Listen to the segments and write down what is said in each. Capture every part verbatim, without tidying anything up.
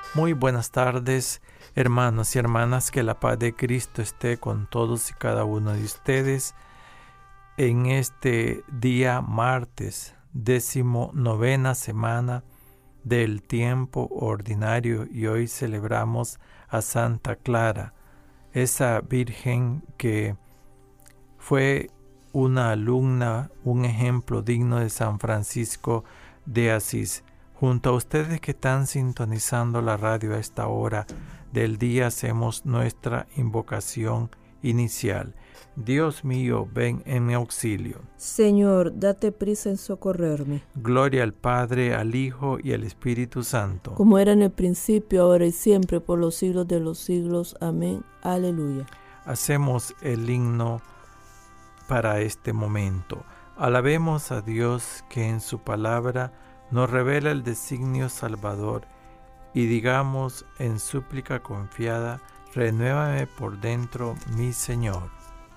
Muy buenas tardes, hermanos y hermanas, que la paz de Cristo esté con todos y cada uno de ustedes en este día martes, décimo novena semana del tiempo ordinario, y hoy celebramos a Santa Clara, esa virgen que fue una alumna, un ejemplo digno de San Francisco de Asís. Junto a ustedes que están sintonizando la radio a esta hora del día, hacemos nuestra invocación inicial. Dios mío, ven en mi auxilio. Señor, date prisa en socorrerme. Gloria al Padre, al Hijo y al Espíritu Santo. Como era en el principio, ahora y siempre, por los siglos de los siglos. Amén. Aleluya. Hacemos el himno para este momento. Alabemos a Dios que en su palabra nos revela el designio salvador, y digamos en súplica confiada: renuévame por dentro, mi Señor.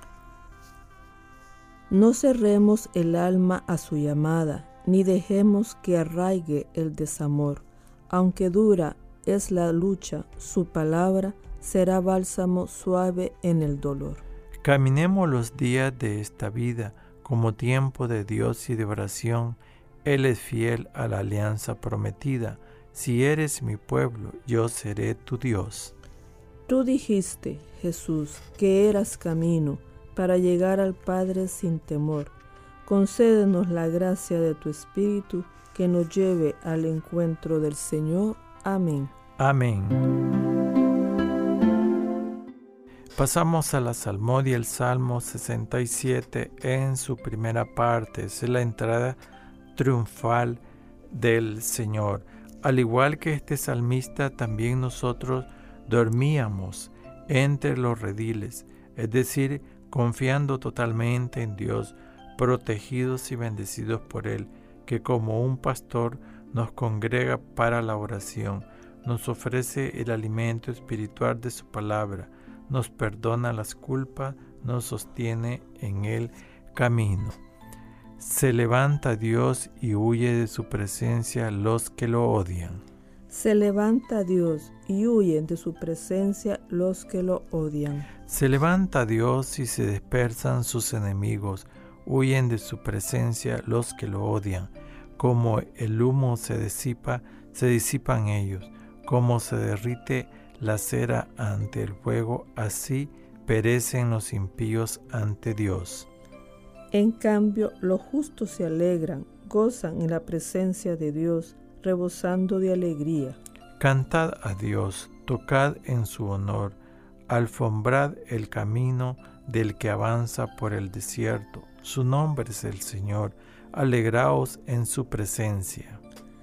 No cerremos el alma a su llamada, ni dejemos que arraigue el desamor. Aunque dura es la lucha, su palabra será bálsamo suave en el dolor. Caminemos los días de esta vida como tiempo de Dios y de oración. Él es fiel a la alianza prometida. Si eres mi pueblo, yo seré tu Dios. Tú dijiste, Jesús, que eras camino para llegar al Padre sin temor. Concédenos la gracia de tu Espíritu, que nos lleve al encuentro del Señor. Amén. Amén. Pasamos a la salmodia, el Salmo sesenta y siete en su primera parte. Es la entrada triunfal del Señor. Al igual que este salmista, también nosotros dormíamos entre los rediles, es decir, confiando totalmente en Dios, protegidos y bendecidos por Él, que como un pastor nos congrega para la oración, nos ofrece el alimento espiritual de su palabra, nos perdona las culpas, nos sostiene en el camino. Se levanta Dios y huye de su presencia los que lo odian. Se levanta Dios y huyen de su presencia los que lo odian. Se levanta Dios y se dispersan sus enemigos, huyen de su presencia los que lo odian. Como el humo se disipa, se disipan ellos. Como se derrite la cera ante el fuego, así perecen los impíos ante Dios. En cambio, los justos se alegran, gozan en la presencia de Dios, rebosando de alegría. Cantad a Dios, tocad en su honor, alfombrad el camino del que avanza por el desierto. Su nombre es el Señor, alegraos en su presencia.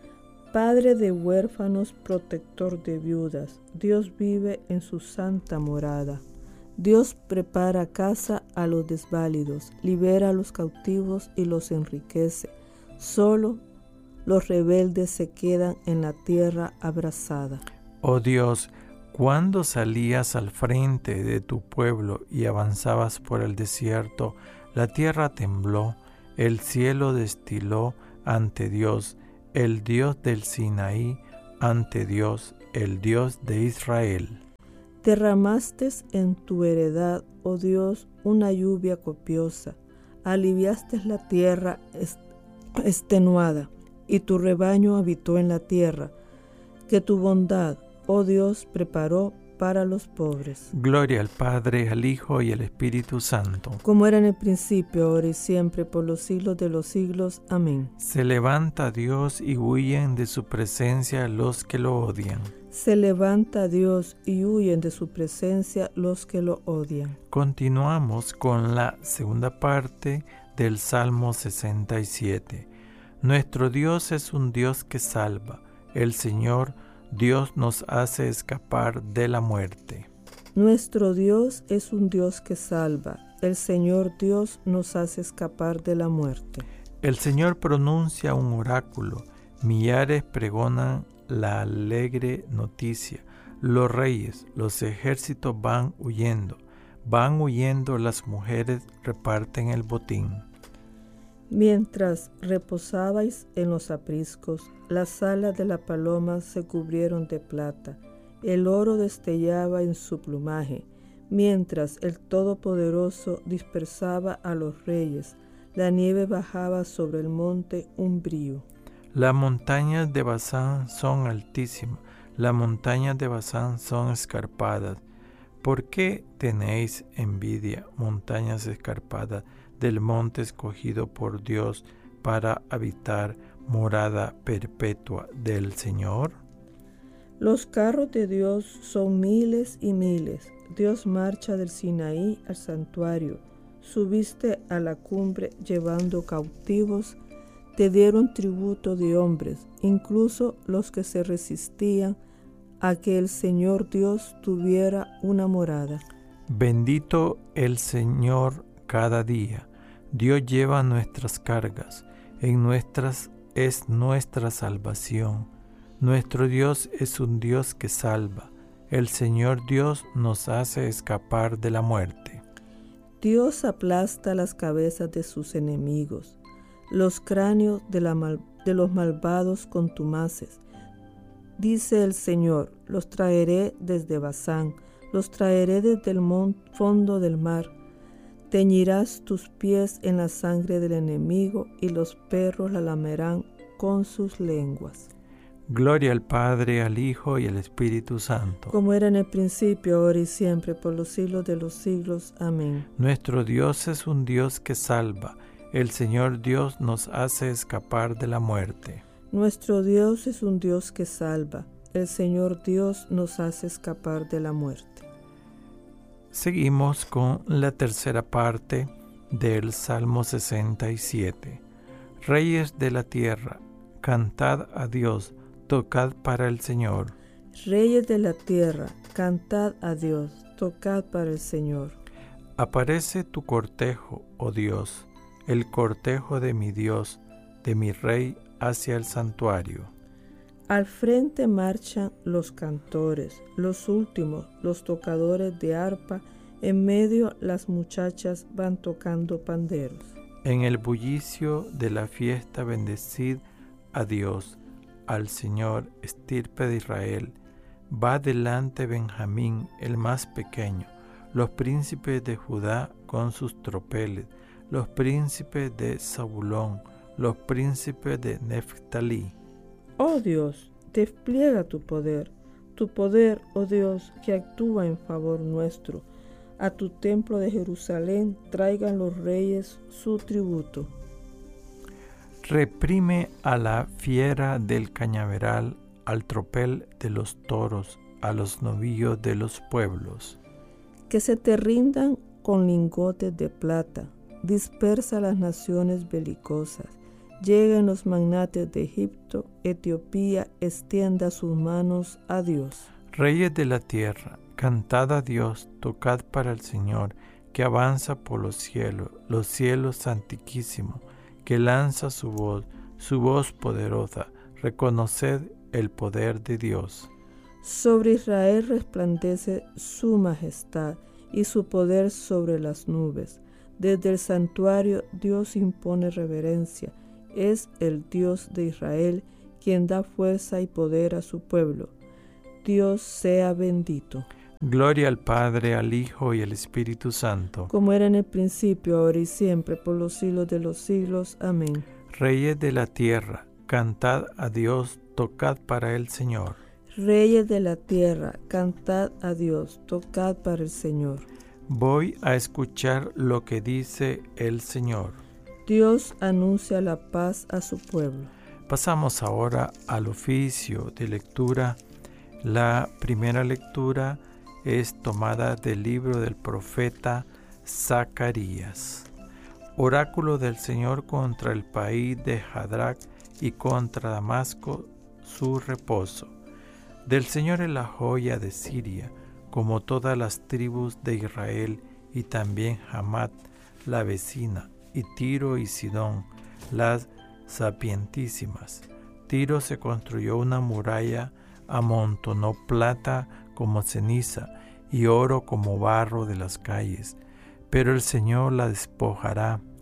Padre de huérfanos, protector de viudas, Dios vive en su santa morada. Dios prepara casa a los desválidos, libera a los cautivos y los enriquece. Solo los rebeldes se quedan en la tierra abrasada. Oh Dios, cuando salías al frente de tu pueblo y avanzabas por el desierto, la tierra tembló, el cielo destiló ante Dios, el Dios del Sinaí, ante Dios, el Dios de Israel. Derramaste en tu heredad, oh Dios, una lluvia copiosa, aliviaste la tierra extenuada, y tu rebaño habitó en la tierra, que tu bondad, oh Dios, preparó para los pobres. Gloria al Padre, al Hijo y al Espíritu Santo. Como era en el principio, ahora y siempre, por los siglos de los siglos. Amén. Se levanta Dios y huyen de su presencia los que lo odian. Se levanta Dios y huyen de su presencia los que lo odian. Continuamos con la segunda parte del Salmo sesenta y siete. Nuestro Dios es un Dios que salva. El Señor Dios nos hace escapar de la muerte. Nuestro Dios es un Dios que salva. El Señor Dios nos hace escapar de la muerte. El Señor pronuncia un oráculo. Millares pregonan la alegre noticia. Los reyes, los ejércitos van huyendo. Van huyendo, las mujeres reparten el botín. Mientras reposabais en los apriscos, las alas de la paloma se cubrieron de plata, el oro destellaba en su plumaje, mientras el Todopoderoso dispersaba a los reyes, la nieve bajaba sobre el monte Umbrío. Las montañas de Basán son altísimas, las montañas de Basán son escarpadas. ¿Por qué tenéis envidia, montañas escarpadas, del monte escogido por Dios para habitar, morada perpetua del Señor? Los carros de Dios son miles y miles. Dios marcha del Sinaí al santuario. Subiste a la cumbre llevando cautivos. Te dieron tributo de hombres, incluso los que se resistían a que el Señor Dios tuviera una morada. Bendito el Señor cada día. Dios lleva nuestras cargas, en nuestras es nuestra salvación. Nuestro Dios es un Dios que salva. El Señor Dios nos hace escapar de la muerte. Dios aplasta las cabezas de sus enemigos, los cráneos de, la mal, de los malvados contumaces. Dice el Señor, los traeré desde Basán, los traeré desde el fondo del mar. Teñirás tus pies en la sangre del enemigo y los perros la lamerán con sus lenguas. Gloria al Padre, al Hijo y al Espíritu Santo. Como era en el principio, ahora y siempre, por los siglos de los siglos. Amén. Nuestro Dios es un Dios que salva. El Señor Dios nos hace escapar de la muerte. Nuestro Dios es un Dios que salva. El Señor Dios nos hace escapar de la muerte. Seguimos con la tercera parte del Salmo sesenta y siete. Reyes de la tierra, cantad a Dios, tocad para el Señor. Reyes de la tierra, cantad a Dios, tocad para el Señor. Aparece tu cortejo, oh Dios, el cortejo de mi Dios, de mi Rey, hacia el santuario. Al frente marchan los cantores, los últimos, los tocadores de arpa, en medio las muchachas van tocando panderos. En el bullicio de la fiesta bendecid a Dios, al Señor, estirpe de Israel. Va delante Benjamín, el más pequeño, los príncipes de Judá con sus tropeles, los príncipes de Zabulón, los príncipes de Neftalí. Oh Dios, despliega tu poder, tu poder, oh Dios, que actúa en favor nuestro. A tu templo de Jerusalén traigan los reyes su tributo. Reprime a la fiera del cañaveral, al tropel de los toros, a los novillos de los pueblos. Que se te rindan con lingotes de plata, dispersa las naciones belicosas. Lleguen los magnates de Egipto, Etiopía extienda sus manos a Dios. Reyes de la tierra, cantad a Dios, tocad para el Señor, que avanza por los cielos, los cielos antiquísimos, que lanza su voz, su voz poderosa, reconoced el poder de Dios. Sobre Israel resplandece su majestad y su poder sobre las nubes. Desde el santuario Dios impone reverencia. Es el Dios de Israel quien da fuerza y poder a su pueblo. Dios sea bendito. Gloria al Padre, al Hijo y al Espíritu Santo. Como era en el principio, ahora y siempre, por los siglos de los siglos. Amén. Reyes de la tierra, cantad a Dios, tocad para el Señor. Reyes de la tierra, cantad a Dios, tocad para el Señor. Voy a escuchar lo que dice el Señor. Dios anuncia la paz a su pueblo. Pasamos ahora al oficio de lectura. La primera lectura es tomada del libro del profeta Zacarías. Oráculo del Señor contra el país de Hadrac y contra Damasco su reposo. Del Señor es la joya de Siria, como todas las tribus de Israel, y también Hamat, la vecina, y Tiro y Sidón, las sapientísimas. Tiro se construyó una muralla, amontonó plata como ceniza y oro como barro de las calles, pero el Señor la despojará.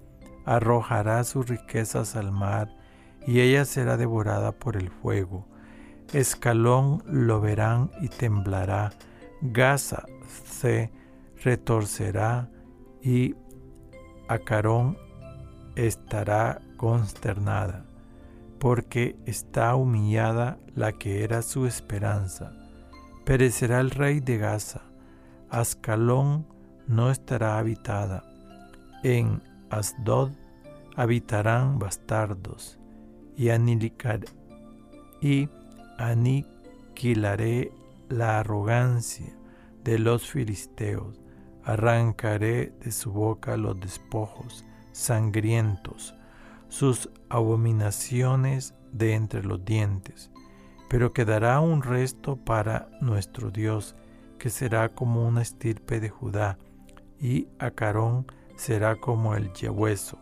arrojará sus riquezas al mar, y ella será devorada por el fuego. Escalón lo verán y temblará, Gaza se retorcerá y Acarón estará consternada, porque está humillada la que era su esperanza. Perecerá el rey de Gaza, Ascalón no estará habitada. En Asdod habitarán bastardos, y, anilicar, y aniquilaré la arrogancia de los filisteos. Arrancaré de su boca los despojos sangrientos, sus abominaciones de entre los dientes. Pero quedará un resto para nuestro Dios, que será como una estirpe de Judá, y Acarón será como el yebueso.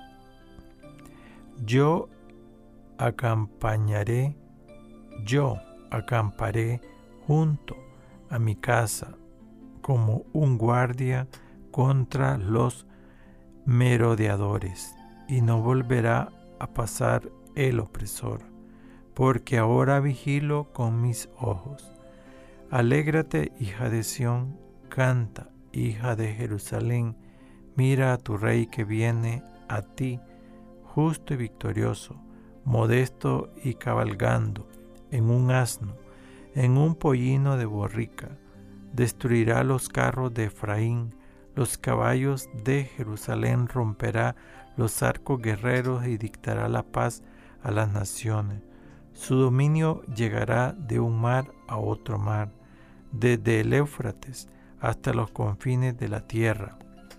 Yo acampañaré, yo acamparé junto a mi casa, como un guardia contra los merodeadores, y no volverá a pasar el opresor, porque ahora vigilo con mis ojos. Alégrate, hija de Sión, canta, hija de Jerusalén, mira a tu rey que viene a ti, justo y victorioso, modesto y cabalgando en un asno, en un pollino de borrica. Destruirá los carros de Efraín, los caballos de Jerusalén romperá los arcos guerreros y dictará la paz a las naciones. Su dominio llegará de un mar a otro mar, desde el Éufrates hasta los confines de la tierra.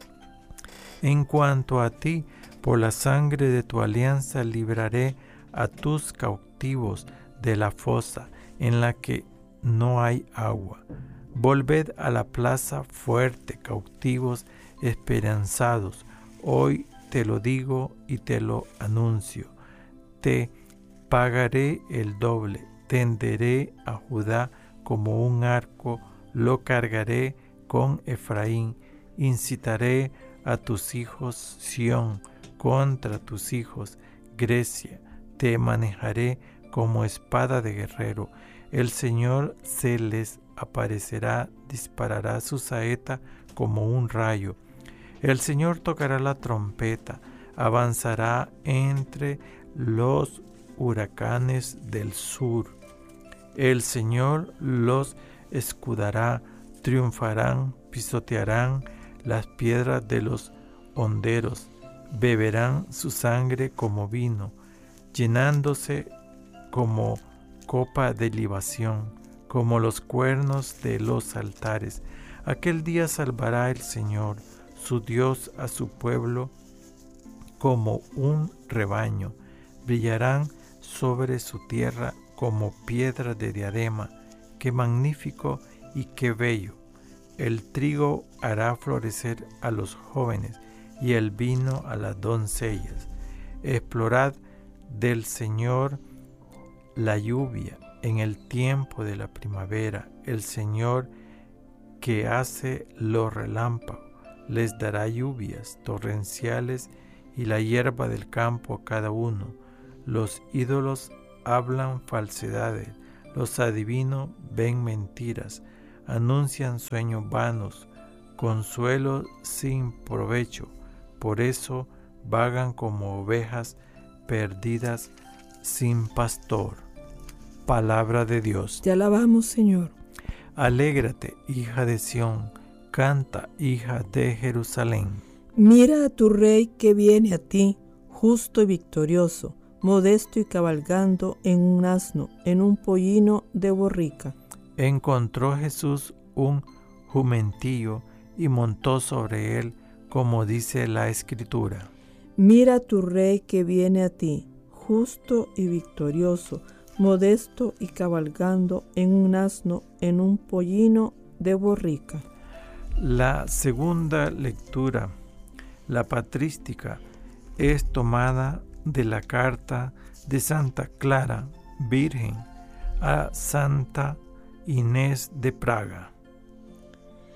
En cuanto a ti, por la sangre de tu alianza libraré a tus cautivos de la fosa en la que no hay agua. Volved a la plaza fuerte, cautivos esperanzados. Hoy te lo digo y te lo anuncio. Te pagaré el doble, tenderé a Judá como un arco, lo cargaré con Efraín, incitaré a tus hijos Sión contra tus hijos Grecia, te manejaré como espada de guerrero. El Señor se les aparecerá, disparará su saeta como un rayo. El Señor tocará la trompeta, avanzará entre los huracanes del sur. El Señor los escudará, triunfarán, pisotearán las piedras de los honderos, beberán su sangre como vino, llenándose como copa de libación, como los cuernos de los altares. Aquel día salvará el Señor, su Dios, a su pueblo como un rebaño. Brillarán sobre su tierra como piedra de diadema. Qué magnífico y qué bello. El trigo hará florecer a los jóvenes y el vino a las doncellas. Explorad del Señor la lluvia en el tiempo de la primavera. El Señor que hace los relámpagos les dará lluvias torrenciales y la hierba del campo a cada uno. Los ídolos hablan falsedades, los adivinos ven mentiras, anuncian sueños vanos, consuelo sin provecho. Por eso vagan como ovejas perdidas sin pastor. Palabra de Dios. Te alabamos, Señor. Alégrate, hija de Sión, canta, hija de Jerusalén. Mira a tu rey que viene a ti, justo y victorioso, modesto y cabalgando en un asno, en un pollino de borrica. Encontró Jesús un jumentillo y montó sobre él, como dice la Escritura. Mira a tu rey que viene a ti, justo y victorioso, modesto y cabalgando en un asno, en un pollino de borrica. La segunda lectura, la patrística, es tomada de la carta de Santa Clara, Virgen, a Santa Inés de Praga.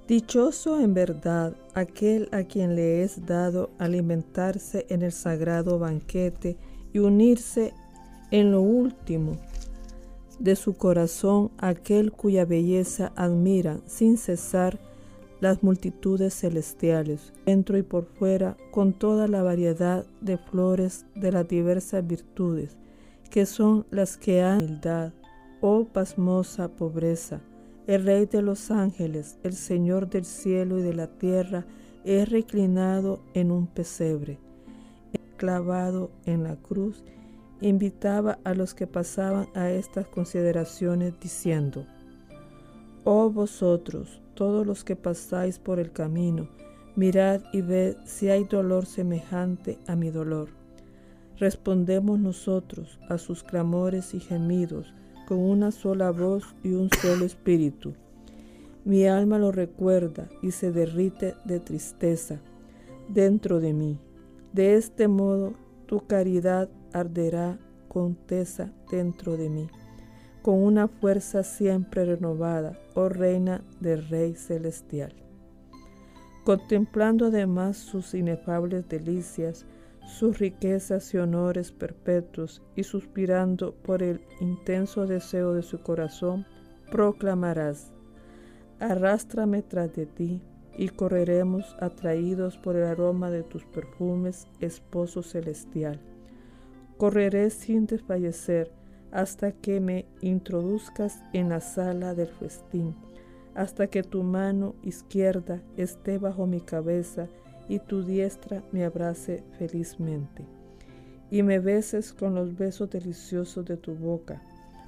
Dichoso en verdad aquel a quien le es dado alimentarse en el sagrado banquete y unirse en lo último de su corazón aquel cuya belleza admiran sin cesar las multitudes celestiales, dentro y por fuera, con toda la variedad de flores de las diversas virtudes, que son las que han humildad, oh pasmosa pobreza. El Rey de los ángeles, el Señor del cielo y de la tierra, es reclinado en un pesebre, clavado en la cruz, invitaba a los que pasaban a estas consideraciones diciendo: Oh vosotros, todos los que pasáis por el camino, mirad y ved si hay dolor semejante a mi dolor. Respondemos nosotros a sus clamores y gemidos con una sola voz y un solo espíritu. Mi alma lo recuerda y se derrite de tristeza dentro de mí. De este modo tu caridad arderá con tesa dentro de mí, con una fuerza siempre renovada, oh Reina del Rey Celestial. Contemplando además sus inefables delicias, sus riquezas y honores perpetuos, y suspirando por el intenso deseo de su corazón, proclamarás: arrástrame tras de ti, y correremos atraídos por el aroma de tus perfumes, esposo celestial. Correré sin desfallecer hasta que me introduzcas en la sala del festín, hasta que tu mano izquierda esté bajo mi cabeza y tu diestra me abrace felizmente, y me beses con los besos deliciosos de tu boca.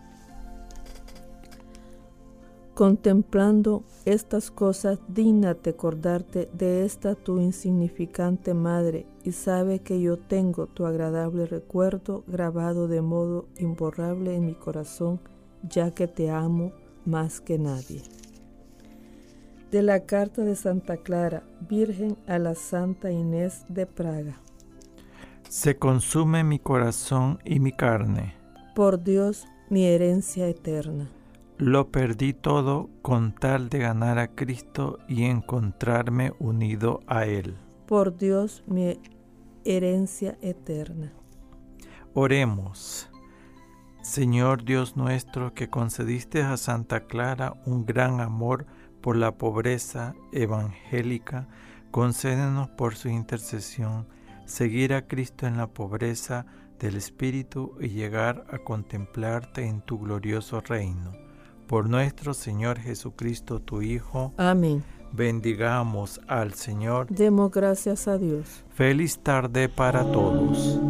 Contemplando estas cosas, dígnate acordarte de esta tu insignificante madre, y sabe que yo tengo tu agradable recuerdo grabado de modo imborrable en mi corazón, ya que te amo más que nadie. De la carta de Santa Clara, Virgen a la Santa Inés de Praga. Se consume mi corazón y mi carne. Por Dios, mi herencia eterna. Lo perdí todo con tal de ganar a Cristo y encontrarme unido a Él. Por Dios, mi herencia eterna. Oremos. Señor Dios nuestro, que concediste a Santa Clara un gran amor por la pobreza evangélica, concédenos por su intercesión seguir a Cristo en la pobreza del espíritu y llegar a contemplarte en tu glorioso reino. Por nuestro Señor Jesucristo, tu Hijo. Amén. Bendigamos al Señor. Demos gracias a Dios. Feliz tarde para todos.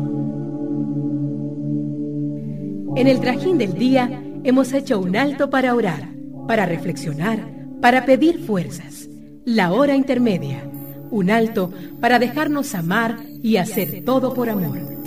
En el trajín del día hemos hecho un alto para orar, para reflexionar, para pedir fuerzas. La hora intermedia, un alto para dejarnos amar y hacer todo por amor.